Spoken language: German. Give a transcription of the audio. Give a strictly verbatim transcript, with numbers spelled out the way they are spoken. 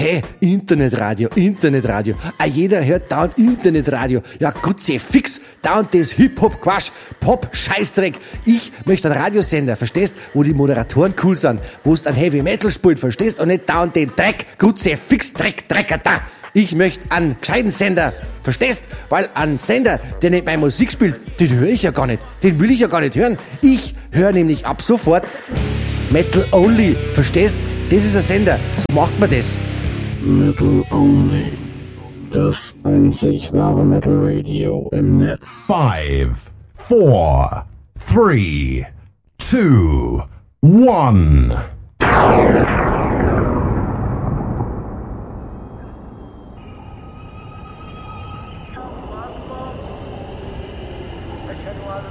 Hey, Internetradio, Internetradio. Ah, jeder hört dauernd Internetradio. Ja, gut, sehr fix. Dauernd das Hip-Hop-Quatsch, Pop-Scheißdreck. Ich möchte einen Radiosender, verstehst? Wo die Moderatoren cool sind, wo es ein Heavy-Metal spielt, verstehst? Und nicht dauernd den Dreck. Gut, sehr fix, Dreck, Drecker, da. Ich möchte einen gescheiten Sender, verstehst? Weil ein Sender, der nicht meine Musik spielt, den höre ich ja gar nicht. Den will ich ja gar nicht hören. Ich höre nämlich ab sofort Metal Only, verstehst? Das ist ein Sender, so macht man das. Metal Only. Das einzig wahre Metal Radio im Netz. Five, four, three, two, one.